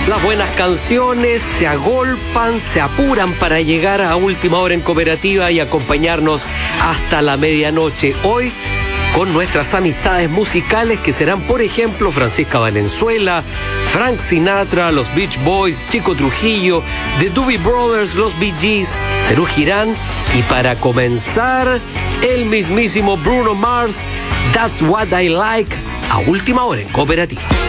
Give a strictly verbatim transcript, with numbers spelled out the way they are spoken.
Las buenas canciones se agolpan, se apuran para llegar a última hora en Cooperativa y acompañarnos hasta la medianoche. Hoy con nuestras amistades musicales que serán, por ejemplo, Francisca Valenzuela, Frank Sinatra, los Beach Boys, Chico Trujillo, The Doobie Brothers, los Bee Gees, Serú Girán y para comenzar, el mismísimo Bruno Mars, That's What I Like, a última hora en Cooperativa.